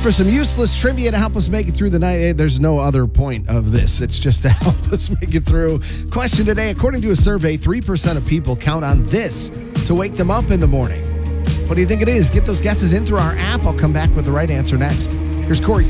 for some useless trivia to help us make it through the night. There's no other point of this. It's just to help us make it through. Question today, according to a survey, 3% of people count on this to wake them up in the morning. What do you think it is? Get those guesses in through our app. I'll come back with the right answer next. Here's Corey